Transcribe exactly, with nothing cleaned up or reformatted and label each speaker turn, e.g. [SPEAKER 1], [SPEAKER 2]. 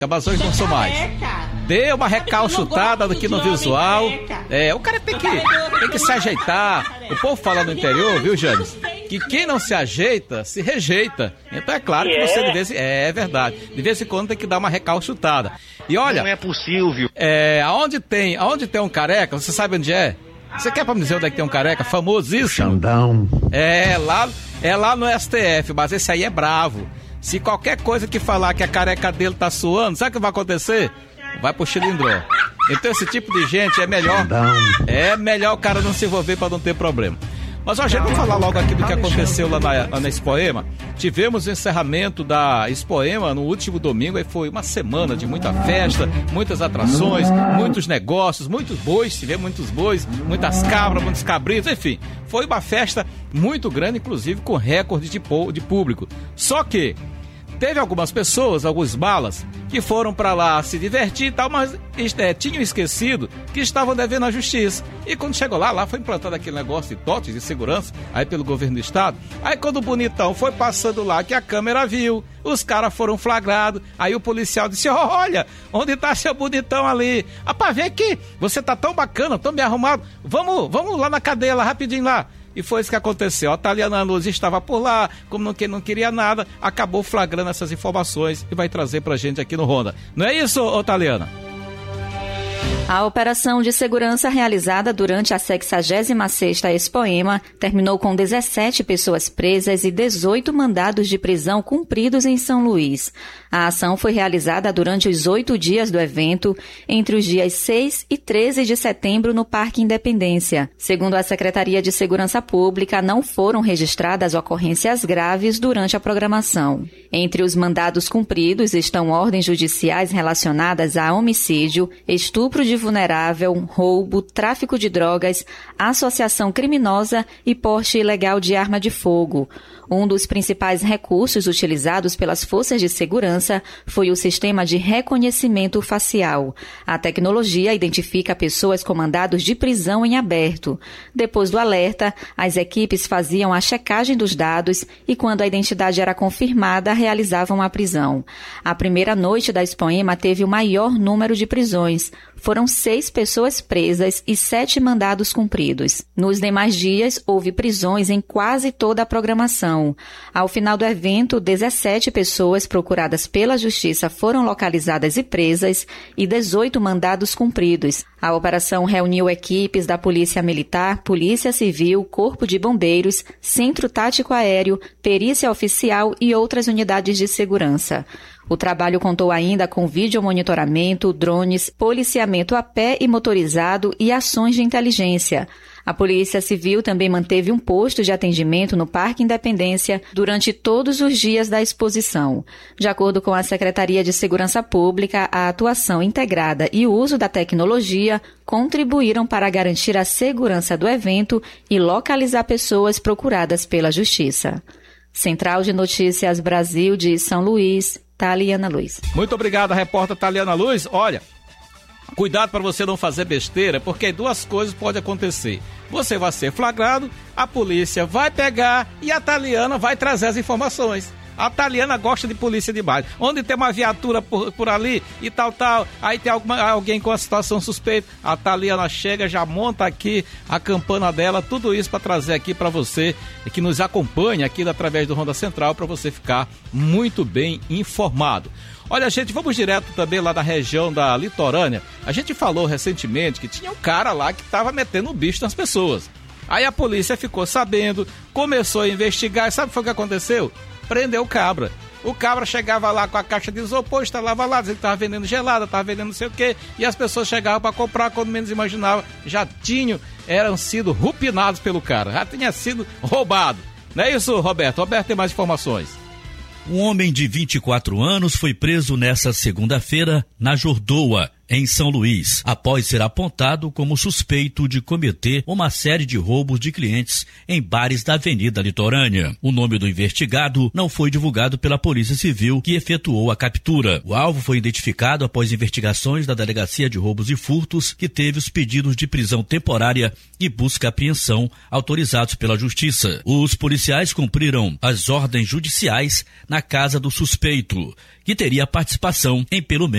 [SPEAKER 1] Amazônia não sou mais. Dê uma recalchutada aqui no visual. É, o cara tem que, tem que se ajeitar. O povo fala no interior, viu, Janes? Que quem não se ajeita, se rejeita. Então é claro que você de vez em... É verdade. De vez em quando tem que dar uma recalchutada. E olha...
[SPEAKER 2] Não é possível.
[SPEAKER 1] É, aonde tem, aonde tem um careca, você sabe onde é? Você quer pra me dizer onde é que tem um careca? Famosíssimo.
[SPEAKER 3] Xandão.
[SPEAKER 1] É, lá, é lá no S T F, mas esse aí é bravo. Se qualquer coisa que falar que a careca dele tá suando, sabe o que vai acontecer? Vai pro chilindró. Então esse tipo de gente é melhor. É melhor o cara não se envolver para não ter problema. Mas ó, gente, vamos falar logo aqui do que aconteceu lá na, lá na Expoema. Tivemos o encerramento da Expoema no último domingo, e foi uma semana de muita festa, muitas atrações, muitos negócios, muitos bois, tivemos muitos bois, muitas cabras, muitos cabritos, enfim. Foi uma festa muito grande, inclusive com recorde de, de público. Só que teve algumas pessoas, alguns malas, que foram para lá se divertir e tal, mas é, tinham esquecido que estavam devendo à justiça. E quando chegou lá, lá foi implantado aquele negócio de totes de segurança, aí pelo governo do estado. Aí quando o bonitão foi passando lá, que a câmera viu, os caras foram flagrados, aí o policial disse, olha, onde tá seu bonitão ali? Ah, pra ver que você tá tão bacana, tão bem arrumado, vamos, vamos lá na cadeia, lá rapidinho lá. E foi isso que aconteceu. A Taliana Luz estava por lá, como não, não queria nada, acabou flagrando essas informações e vai trazer pra gente aqui no Ronda. Não é isso, ô Taliana?
[SPEAKER 4] A operação de segurança realizada durante a sexagésima sexta Expoema terminou com dezessete pessoas presas e dezoito mandados de prisão cumpridos em São Luís. A ação foi realizada durante os oito dias do evento, entre os dias seis e treze de setembro no Parque Independência. Segundo a Secretaria de Segurança Pública, não foram registradas ocorrências graves durante a programação. Entre os mandados cumpridos estão ordens judiciais relacionadas a homicídio, estupro de vulnerável, roubo, tráfico de drogas, associação criminosa e porte ilegal de arma de fogo. Um dos principais recursos utilizados pelas forças de segurança foi o sistema de reconhecimento facial. A tecnologia identifica pessoas com mandados de prisão em aberto. Depois do alerta, as equipes faziam a checagem dos dados e, quando a identidade era confirmada, realizavam a prisão. A primeira noite da Expoema teve o maior número de prisões. Foram seis pessoas presas e sete mandados cumpridos. Nos demais dias, houve prisões em quase toda a programação. Ao final do evento, dezessete pessoas procuradas pela Justiça foram localizadas e presas e dezoito mandados cumpridos. A operação reuniu equipes da Polícia Militar, Polícia Civil, Corpo de Bombeiros, Centro Tático Aéreo, Perícia Oficial e outras unidades de segurança. O trabalho contou ainda com videomonitoramento, drones, policiamento a pé e motorizado e ações de inteligência. A Polícia Civil também manteve um posto de atendimento no Parque Independência durante todos os dias da exposição. De acordo com a Secretaria de Segurança Pública, a atuação integrada e o uso da tecnologia contribuíram para garantir a segurança do evento e localizar pessoas procuradas pela Justiça. Central de Notícias Brasil de São Luís, Taliana Luz.
[SPEAKER 1] Muito obrigado, repórter Taliana Luz. Olha, cuidado para você não fazer besteira, porque duas coisas podem acontecer. Você vai ser flagrado, a polícia vai pegar e a Taliana vai trazer as informações. A Taliana gosta de polícia demais. Onde tem uma viatura por, por ali e tal, tal, aí tem alguma, alguém com a situação suspeita, a Taliana chega, já monta aqui a campana dela, tudo isso para trazer aqui para você, que nos acompanha aqui através do Ronda Central, para você ficar muito bem informado. Olha, gente, vamos direto também lá da região da litorânea. A gente falou recentemente que tinha um cara lá que estava metendo o bicho nas pessoas. Aí a polícia ficou sabendo, começou a investigar, e sabe o que foi que aconteceu? Prendeu o cabra. O cabra chegava lá com a caixa de isopor, instalava lá, dizendo que estava vendendo gelada, estava vendendo não sei o quê, e as pessoas chegavam para comprar, quando menos imaginavam, já tinham, eram sido rupinados pelo cara, já tinha sido roubado. Não é isso, Roberto? Roberto tem mais informações.
[SPEAKER 5] Um homem de vinte e quatro anos foi preso nesta segunda-feira na Jordoa,
[SPEAKER 2] em São Luís, após ser apontado como suspeito de cometer uma série de roubos de clientes em bares da Avenida Litorânea. O nome do investigado não foi divulgado pela Polícia Civil, que efetuou a captura. O alvo foi identificado após investigações da Delegacia de Roubos e Furtos, que teve os pedidos de prisão temporária e busca e apreensão autorizados pela Justiça. Os policiais cumpriram as ordens judiciais na casa do suspeito, que teria participação em pelo menos